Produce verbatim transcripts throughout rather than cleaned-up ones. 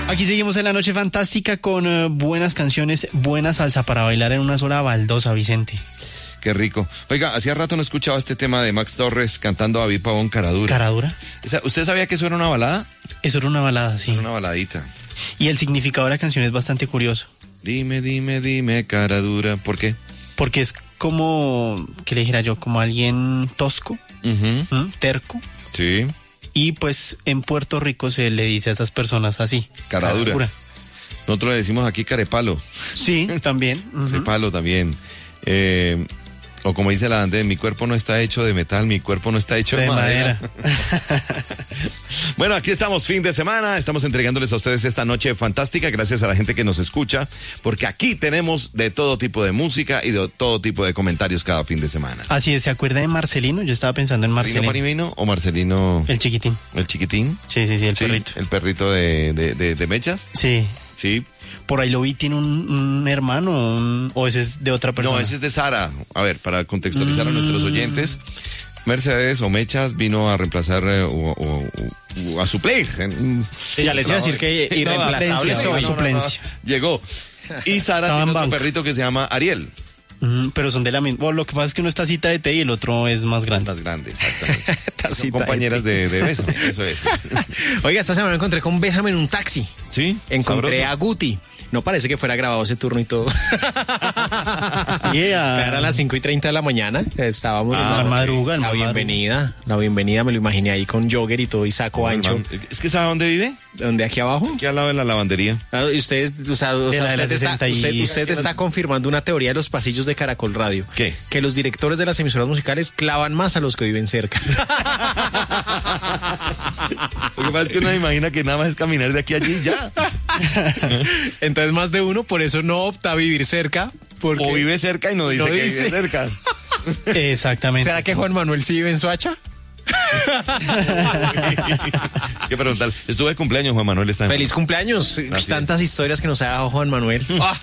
Aquí seguimos en la noche fantástica con uh, buenas canciones, buena salsa para bailar en una sola baldosa, Vicente. Qué rico. Oiga, hacía rato no escuchaba este tema de Max Torres cantando a David Pavón, Caradura. ¿Caradura? ¿Usted sabía que eso era una balada? Eso era una balada, sí. Era una baladita. Y el significado de la canción es bastante curioso. Dime, dime, dime, Caradura. ¿Por qué? Porque es como, ¿qué le dijera yo? Como alguien tosco, Uh-huh. ¿m? terco. Sí. Y pues en Puerto Rico se le dice a esas personas así. Caradura. Caradura. Nosotros le decimos aquí carepalo. Sí, también. Uh-huh. Carepalo también. Eh, o como dice la banda, mi cuerpo no está hecho de metal, mi cuerpo no está hecho de, De madera. madera. Bueno, aquí estamos, fin de semana. Estamos entregándoles a ustedes esta noche fantástica, gracias a la gente que nos escucha, porque aquí tenemos de todo tipo de música y de todo tipo de comentarios cada fin de semana. Así es, ¿se acuerda de Marcelino? Yo estaba pensando en ¿Marcelino Marcelino. Parimino o Marcelino El chiquitín. el chiquitín? Sí, sí, sí, el Sí, perrito. el perrito de, de, de, de mechas. Sí. Sí. Por ahí lo vi, tiene un, un hermano, un- o ese es de otra persona. No, ese es de Sara. A ver, para contextualizar a nuestros oyentes, Mercedes o Mechas vino a reemplazar eh, o, o- o a suplir. en- Ya les iba a decir que irreemplazable No, soy. no, suplencia. Llegó. Y Sara Estaba tiene en otro banco. perrito que se llama Ariel. Mm, pero son de la misma. Bueno, lo que pasa es que uno está cita de té y el otro es más grande. Más grande, exactamente. Son Tacita de compañeras de, de beso, eso es. Oiga, esta semana me encontré con Bésame en un taxi. ¿Sí? Encontré Sabroso. a Guti. No parece que fuera grabado ese turno y todo. Yeah. Era a las cinco y treinta de la mañana. Estábamos Ah, en el madruga, el la madruga. bienvenida. La bienvenida me lo imaginé ahí con jogger y todo y saco ancho. Es que ¿sabe dónde vive? ¿Dónde aquí abajo? Aquí al lado de la lavandería. Ah, y Ustedes, o sea, o De sea, la de la usted, está, sesenta y- usted, usted está confirmando una teoría de los pasillos de Caracol Radio. ¿Qué? Que los directores de las emisoras musicales clavan más a los que viven cerca. Lo que pasa es que uno se imagina que nada más es caminar de aquí a allí y ya. Entonces más de uno por eso no opta a vivir cerca. Porque... O vive cerca y no dice No que dice. vive cerca. Exactamente. ¿Será que Juan Manuel sí vive en Soacha? Qué preguntar. Estuve de cumpleaños, Juan Manuel está en... Feliz cumpleaños. Así Tantas historias que nos ha dejado Juan Manuel. Ah.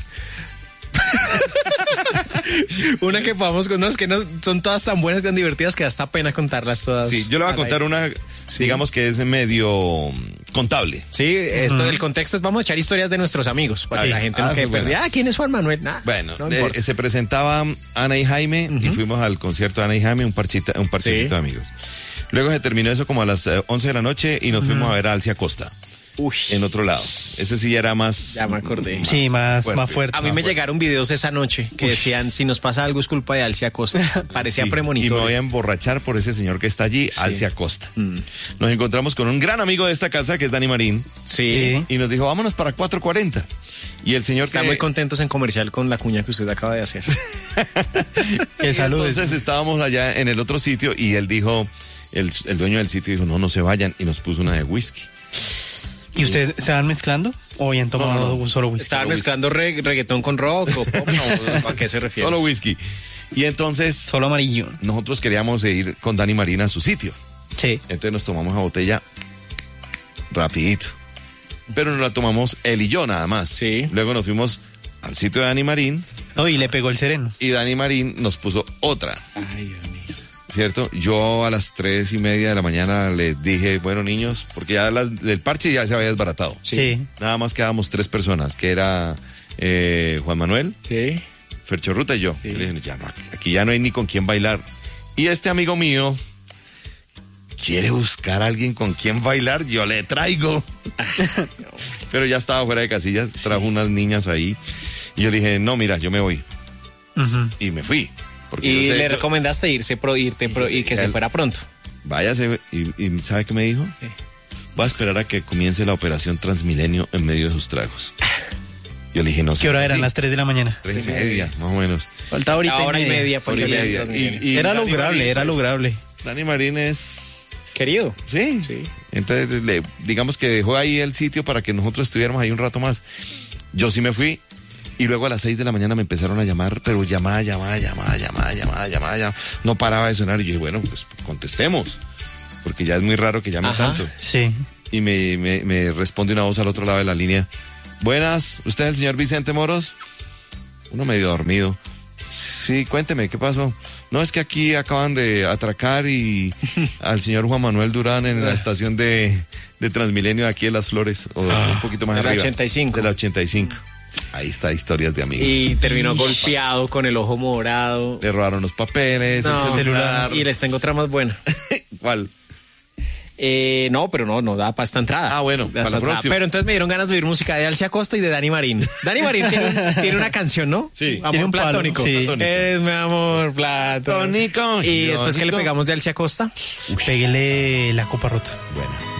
Una que podamos con no, es que no, son todas tan buenas y tan divertidas que hasta pena contarlas todas. Sí, yo le voy a al contar aire. una, Sí. digamos que es medio mm, contable. Sí, esto del contexto es vamos a echar historias de nuestros amigos para Sí. que la gente Ah, no sí, quede buena. perdida. Ah, ¿quién es Juan Manuel? Nah, Bueno, no eh, importa. se presentaban Ana y Jaime y fuimos al concierto de Ana y Jaime, un, parchita, un parchecito Sí. de amigos. Luego se terminó eso como a las eh, once de la noche y nos fuimos a ver a Alcia Costa Uy, en otro lado. Ese sí era más... ya me acordé. Sí, más fuerte. más fuerte. A mí me llegaron videos esa noche que decían, si nos pasa algo es culpa de Alcia Costa. Parecía Sí, y me premonitorio. voy a emborrachar por ese señor que está allí, Alcia Costa. Nos encontramos con un gran amigo de esta casa que es Dani Marín Sí. y nos dijo, vámonos para cuatro cuarenta. Y el señor Están que... muy contentos en comercial con la cuña que usted acaba de hacer. Que Y saludes. entonces estábamos allá en el otro sitio y él dijo, el, el dueño del sitio dijo, no, no se vayan, y nos puso una de whisky. ¿Y ustedes se van mezclando o habían tomado No, no, solo whisky? ¿Estaban mezclando re- reggaetón con rock o pop? No, ¿a qué se refiere? Solo whisky. Y entonces Solo amarillo. nosotros queríamos ir con Dani Marín a su sitio. Sí. Entonces nos tomamos la botella rapidito. Pero nos la tomamos él y yo nada más. Sí. Luego nos fuimos al sitio de Dani Marín No, y le pegó el sereno. y Dani Marín nos puso otra. Ay, Dios mío. ¿Cierto? Yo a las tres y media de la mañana les dije, bueno niños, porque ya las, el parche ya se había desbaratado. Sí. Nada más quedábamos tres personas, que era eh, Juan Manuel, Sí. Fercho Ruta y yo. Y le dije, ya no, aquí ya no hay ni con quién bailar. Y este amigo mío quiere buscar a alguien con quien bailar, yo le traigo. Pero ya estaba fuera de casillas, trajo unas niñas ahí. Y yo dije, no, mira, yo me voy. Ujú. Y me fui. Porque Y yo sé, le yo- recomendaste irse pro, irte pro- y que se Él- fuera pronto. váyase. Y, y ¿sabe qué me dijo? Voy a esperar a que comience la operación Transmilenio en medio de sus tragos. Yo le dije, no sé. ¿Qué hora eran? Las tres de la mañana. Tres y media, más o menos. Faltaba ahorita La hora y media. Hora porque y había media. Transmilenio. Y- y Era Dani lograble, Marín, era pues, lograble. Dani Marín es... Querido. Sí, Sí. Entonces, le, digamos que dejó ahí el sitio para que nosotros estuviéramos ahí un rato más. Yo sí me fui y luego a las seis de la mañana me empezaron a llamar, pero llamada, llamada, llamada, llamada, llamada, llamada, llamada. No paraba de sonar y yo dije, bueno, pues contestemos, porque ya es muy raro que llamen Ajá. tanto. Sí. Y me, me, me responde una voz al otro lado de la línea. Buenas, ¿usted es el señor Vicente Moros? Uno medio dormido. Sí, cuénteme, ¿qué pasó? No, es que aquí acaban de atracar y al señor Juan Manuel Durán en la estación de, de Transmilenio aquí de Las Flores, o ah, un poquito más de arriba. De la ochenta y cinco. De la ochenta y cinco. Ahí está, historias de amigos. Y terminó golpeado con el ojo morado. Le robaron los papeles, no, el celular. Y les tengo otra más buena. ¿Cuál? Eh, no, pero no, no da para esta entrada. Ah, bueno, para la próxima. Pero entonces me dieron ganas de oír música de Alcia Costa y de Dani Marín. Dani Marín tiene, un, tiene una canción, ¿no? Sí. Amor tiene un platónico. palo, sí. Es mi amor platónico. Tónico. Y después, ¿qué le pegamos de Alcia Costa? Pégale la copa rota. Bueno.